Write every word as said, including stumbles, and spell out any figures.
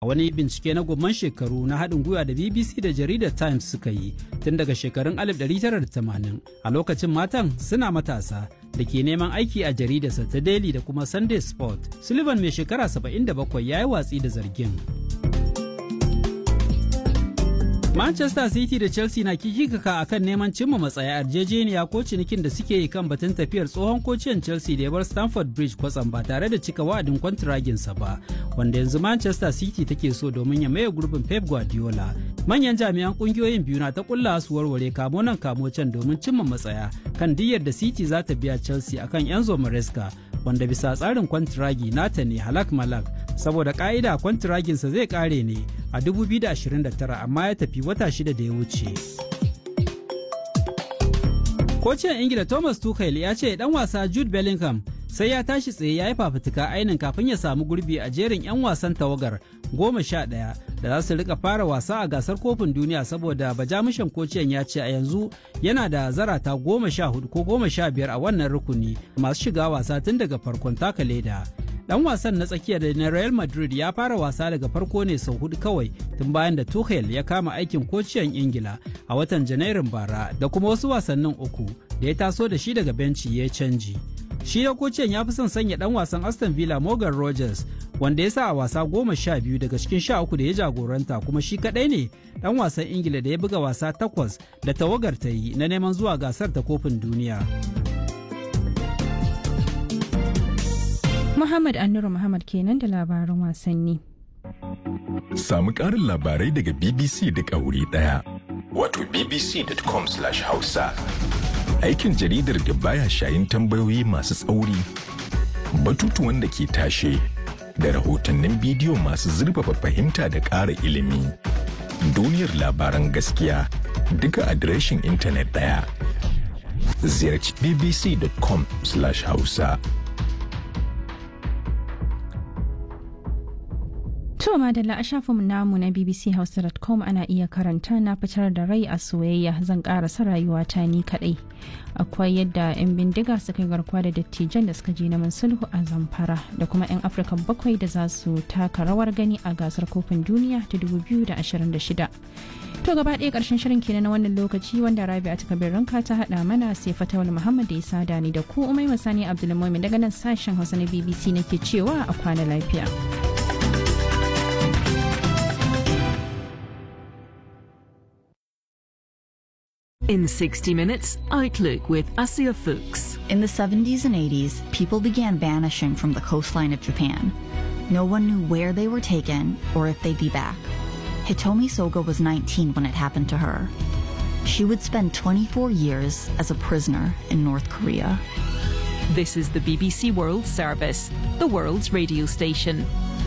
wani bincike na gomman shekaru na haɗin gwiwa da B B C da jaridar Times suka yi tun daga shekarun alif ɗari tara da tamanin, a lokacin matan suna matasa da ke neman aiki a jaridarsa ta Daily da kuma Sunday Sport. Sullivan mai shekara saba'in da bakwai ya yi watsi da zargin. Manchester City da Chelsea na kikikaka a kan neman cimma matsaya yarjejeniya ko cinikin da suke yi kan batun tafiyar tsohon kociyan Chelsea da ya bar Stamford Bridge kwatsam ba tare da cika wa'adin kwantiraginsa ba, wanda yanzu Manchester City take so domin ya maye gurbin Pep Guardiola. Manyan jami'an kungiyoyin biyu na ta kulla su warware kamo nan kamo can domin cimma matsaya kan diyyar da City za ta biya Chelsea akan Enzo Maresca, wanda bisa tsarin kwantiragi nata ne halak malak, saboda ka'ida kwantiraginsa zai kare ne a dubu biyu da ashirin da tara amma ya tafi wata shida da ya wuce. Kocin Ingila Thomas Tuchel ya ce dan wasa Jude Bellingham sai ya tashi tsaye ya yi fafutuka ainin kafin ya samu gurbi a jerin 'yan wasan tawagar goma sha ɗaya da za su rika fara wasa a gasar kofin duniya, saboda bajamushan kociyan ya ce a yanzu yana da zarata goma sha hudu ko goma sha biyar a wannan rukuni masu shiga wasa tun daga farkon taka leda. Dan wasan na tsakiya da na Real Madrid ya fara wasa daga farko ne sau hudu kawai tun bayan da Tuchel ya kama aikin kociyan Ingila a watan Janairun bara, da kuma wasu wasannin uku da ya taso da shi daga benci ya canji. Shi da kociyan ya fi son sanya dan wasan Aston Villa Morgan Rogers, wanda ya sa a wasa goma sha biyu daga cikin sha uku da ya jagoranta, kuma shi kadai ne dan wasan Ingila da ya buga wasa takwas da tawagar ta yi na neman zuwa gasar ta kofin duniya. Muhammad Annuru Muhammad kenan da labaran wasanni. Samu ƙarin labarai daga B B C duk a wuri ɗaya. Wato b b c dot com slash hausa. Aikin jaridar da baya shayin tambayoyi masu tsauri, batutuwan da ke tashe, da rahotannin bidiyo masu zurfafa fahimta da ƙara ilimi. Duniyar labaran gaskiya duka adireshin intanet ɗaya. Ziyarci b b c dot com slash hausa. To madalla, a shafin namu na b b c hausa dot com ana iya karanta na fitar da rai a soyayya, zan karasa rayuwata ni kadai. Akwai yadda 'yan bindiga suka yi garkuwa da dattijan da suka je neman sulhu a Zamfara, da kuma 'yan Afirka bakwai da za su taka rawar gani a gasar kofin duniya ta dubu biyu da ashirin da shida. To gaba ɗaya ƙarshen shirin kenan na wannan lokaci, wanda Rabi'a ta kabir ranka ta haɗa mana, sai Fatawul Muhammad da ya sada ni da ku. Umai Masani Abdulmumin daga nan sashen Hausa na B B C nake cewa a kwana lafiya. In sixty minutes, Outlook with Asia Fuchs. In the seventies and eighties, people began vanishing from the coastline of Japan. No one knew where they were taken or if they'd be back. Hitomi Soga was nineteen when it happened to her. She would spend twenty-four years as a prisoner in North Korea. This is the B B C World Service, the world's radio station.